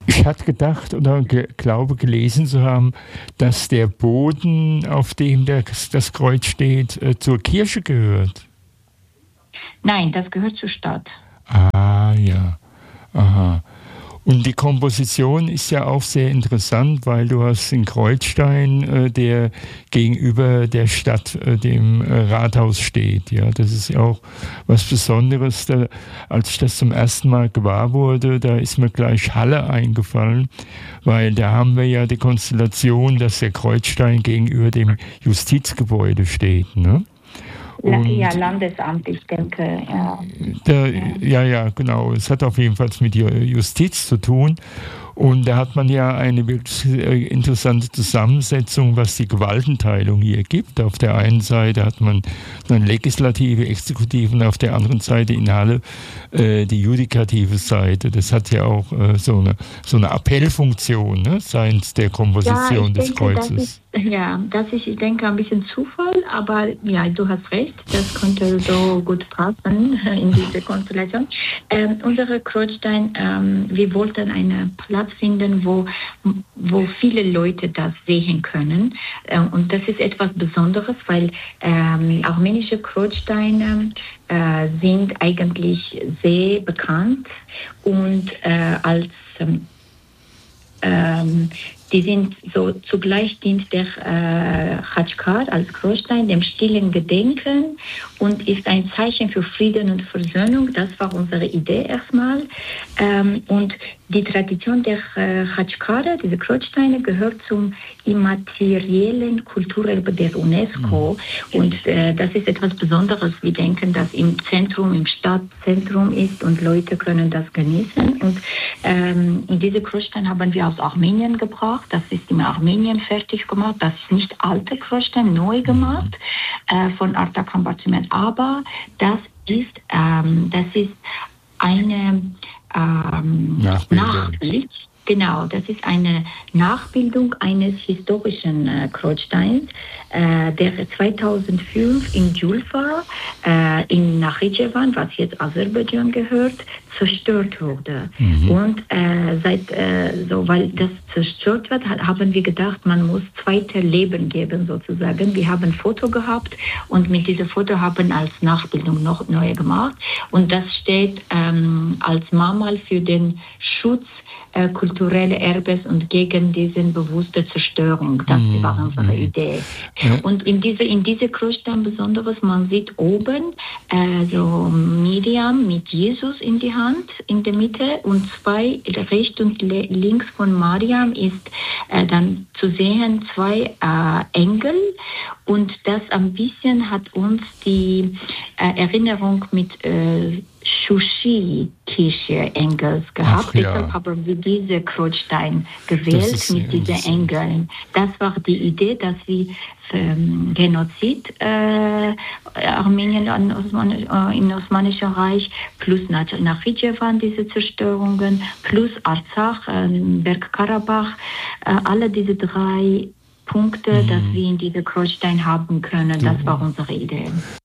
Ich hatte gedacht oder glaube gelesen zu haben, dass der Boden, auf dem das Kreuz steht, zur Kirche gehört. Nein, das gehört zur Stadt. Ah, ja. Aha. Und die Komposition ist ja auch sehr interessant, weil du hast den Kreuzstein, der gegenüber der Stadt, dem Rathaus steht. Ja, das ist ja auch was Besonderes. Da, als ich das zum ersten Mal gewahr wurde, da ist mir gleich Halle eingefallen, weil da haben wir ja die Konstellation, dass der Kreuzstein gegenüber dem Justizgebäude steht. Ne? Ja, Und Landesamt, ich denke. Ja, da, ja. ja, genau. Es hat auf jeden Fall mit Justiz zu tun. Und da hat man ja eine wirklich interessante Zusammensetzung, was die Gewaltenteilung hier gibt. Auf der einen Seite hat man eine Legislative, Exekutive und auf der anderen Seite in Halle die judikative Seite. Das hat ja auch so eine Appellfunktion, ne, seitens der Ja, ich Komposition des denke, Kreuzes. ich denke, ein bisschen Zufall, aber ja, du hast recht, das könnte so gut passen in diese Konstellation. Unsere Kreuzstein, wir wollten einen Platz finden, wo viele Leute das sehen können. Und das ist etwas Besonderes, weil armenische Kreuzsteine sind eigentlich sehr bekannt und als die sind so zugleich dient der Khachkar als Großstein dem stillen Gedenken und ist ein Zeichen für Frieden und Versöhnung. Das war unsere Idee erstmal. Und die Tradition der Khachkare, diese Kreuzsteine, gehört zum immateriellen Kulturerbe der UNESCO. Und das ist etwas Besonderes. Wir denken, dass im Zentrum, im Stadtzentrum ist und Leute können das genießen. Und in diese Kreuzsteine haben wir aus Armenien gebracht. Das ist in Armenien fertig gemacht. Das ist nicht alte Kreuzstein, neu gemacht von Artakhan Barzimen. Aber das ist eine Nachbild. Genau, das ist eine Nachbildung eines historischen Kreuzsteins, der 2005 in Julfa, in Nachitschewan, was jetzt Aserbaidschan gehört, zerstört wurde. Und weil das zerstört wird, haben wir gedacht, man muss zweite Leben geben sozusagen. Wir haben ein Foto gehabt und mit diesem Foto haben als Nachbildung noch neu gemacht. Und das steht als Mahnmal für den Schutz kulturelle Erbes und gegen diesen bewusste Zerstörung. Das war unsere Idee. Und in diese Kreuzstein Besonderes, man sieht oben so Miriam mit Jesus in die Hand, in der Mitte und zwei rechts und links von Mariam ist dann zu sehen zwei Engel und das ein bisschen hat uns die Erinnerung mit Shushi-Kirche Engels gehabt. Deshalb haben wir diese Kreuzstein gewählt mit diesen Engeln. Das war die Idee, dass wir Genozid Armenien im Osmanischen Reich plus Nachitschewan diese Zerstörungen plus Arzach, Bergkarabach, alle diese drei Punkte, dass wir in diese Kreuzstein haben können. Das war unsere Idee.